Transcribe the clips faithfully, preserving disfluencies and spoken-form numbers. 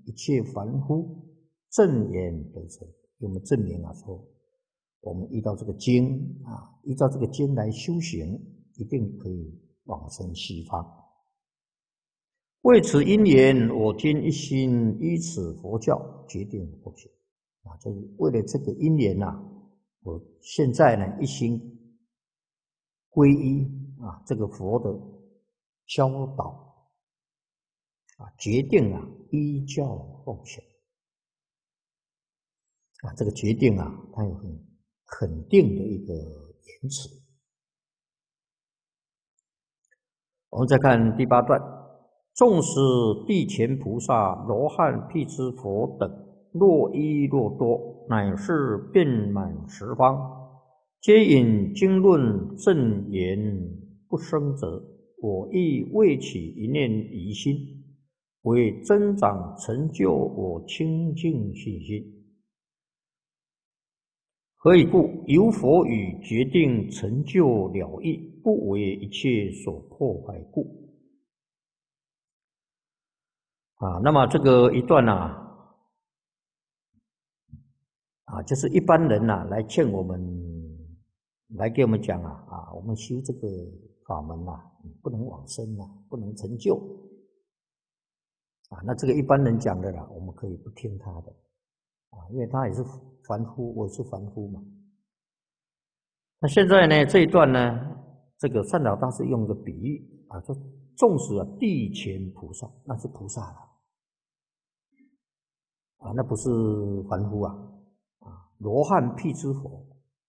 一切凡夫正言得成。给我们证明啊，说我们依照这个经啊，依照这个经来修行，一定可以往生西方。为此因缘，我今一心依此佛教决定奉行。啊，就是为了这个因缘呐、啊，我现在呢一心皈依啊这个佛的教导啊，决定啊依教奉行。啊，这个决定啊，它有很肯定的一个言辞。我们再看第八段。纵使地前菩萨、罗汉、辟支佛等，若一若多，乃是遍满十方，皆引经论正言不生者，我亦未起一念疑心，为增长成就我清净信心。何以故？由佛语决定成就了义，不为一切所破坏故。啊，那么这个一段呢、啊，啊，就是一般人呐、啊、来劝我们，来给我们讲啊啊，我们修这个法门呐、啊，不能往生啊，不能成就啊。那这个一般人讲的啦，我们可以不听他的啊，因为他也是凡夫，我是凡夫嘛。那现在呢，这一段呢，这个善导大师用个比喻啊，说纵使啊地前菩萨，那是菩萨了。啊，那不是凡夫啊！啊，罗汉辟支佛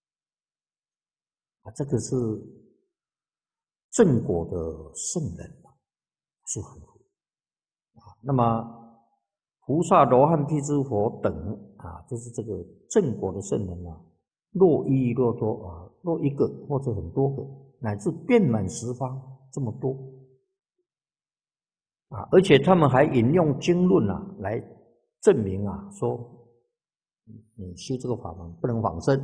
啊，这个是正果的圣人啊，是凡夫啊。那么菩萨、罗汉、辟支佛等啊，就是这个正果的圣人啊，若一若多啊，若一个或者很多个，乃至遍满十方这么多啊！而且他们还引用经论啊来证明啊，说你修这个法门不能往生。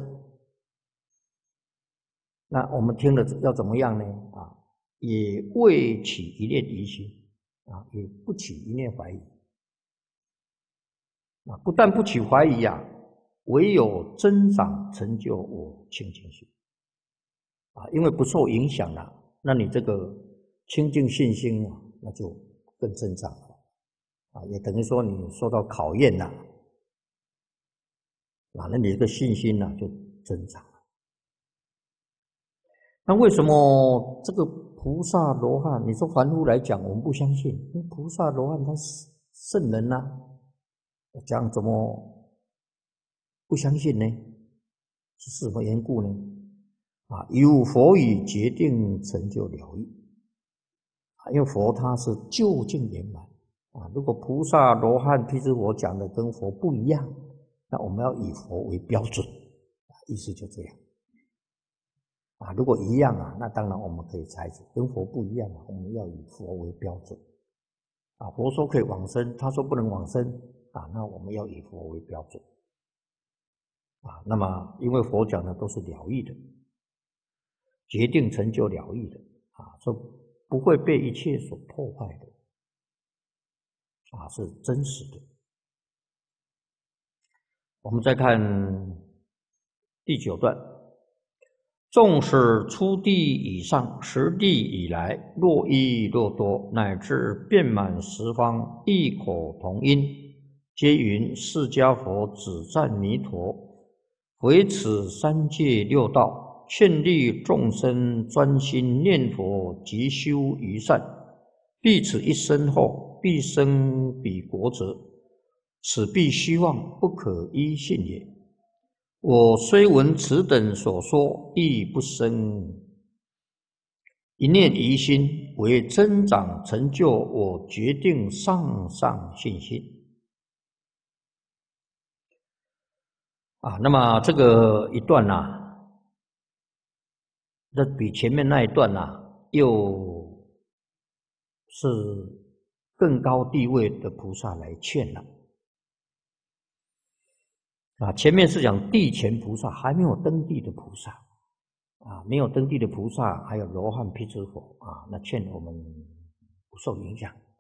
那我们听了要怎么样呢？啊，也未起一念疑心啊，也不起一念怀疑啊，不但不起怀疑啊，唯有增长成就我清净心啊，因为不受影响了，那你这个清净信心啊，那就更增长了啊，也等于说你受到考验了啊，那你这个信心呢、啊、就增长了。那为什么这个菩萨罗汉，你说凡夫来讲，我们不相信，因为菩萨罗汉他是圣人呐、啊，讲怎么不相信呢？是什么缘故呢？啊，有佛语决定成就了义啊，因为佛他是究竟圆满啊。如果菩萨罗汉辟支佛讲的跟佛不一样，那我们要以佛为标准啊，意思就这样。啊，如果一样啊，那当然我们可以采取；跟佛不一样啊，我们要以佛为标准。啊，佛说可以往生，他说不能往生啊，那我们要以佛为标准。啊，那么因为佛讲的都是了义的，决定成就了义的啊，说不会被一切所破坏的啊，是真实的。我们再看第九段。纵使初地以上，十地以来，若一若多，乃至遍满十方，异口同音，皆云释迦佛只赞弥陀，唯此三界六道，劝励众生专心念佛，即修于善，必此一生后，必生彼国者，此必虚妄，不可依信也。我虽闻此等所说，亦不生一念疑心，为增长成就我决定上上信心。啊，那么这个一段呐、啊，这比前面那一段呐、啊，又是更高地位的菩萨来劝了。啊，前面是讲地前菩萨，还没有登地的菩萨，啊，没有登地的菩萨，还有罗汉辟支佛啊，那劝我们不受影响